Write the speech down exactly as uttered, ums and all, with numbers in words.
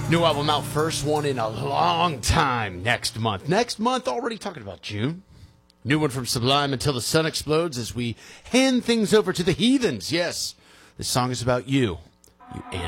New album out, first one in a long time next month. Next month, already talking about June. New one from Sublime, Until the Sun Explodes, as we hand things over to the Heathens. Yes, this song is about you. You and